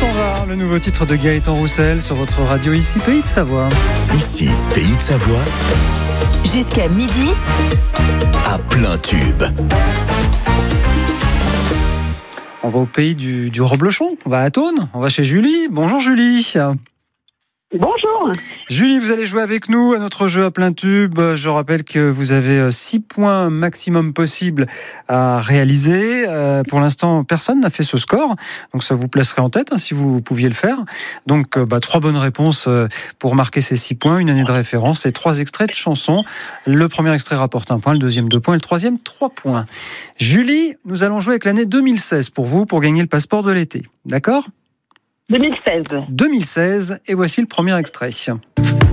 s'en va, le nouveau titre de Gaëtan Roussel sur votre radio ici Pays de Savoie. Ici, Pays de Savoie, Jusqu'à midi, à plein tube. On va au pays du reblochon, on va à Thônes, on va chez Julie. Bonjour Julie. Bonjour. Julie, vous allez jouer avec nous à notre jeu à plein tube. Je rappelle que vous avez 6 points maximum possible à réaliser. Pour l'instant, personne n'a fait ce score, donc ça vous placerait en tête si vous pouviez le faire. Donc 3 bonnes réponses pour marquer ces 6 points, une année de référence et 3 extraits de chansons. Le premier extrait rapporte 1 point, le deuxième 2 points et le troisième 3 points. Julie, nous allons jouer avec l'année 2016 pour vous, pour gagner le passeport de l'été. D'accord ? 2016. 2016, et voici le premier extrait.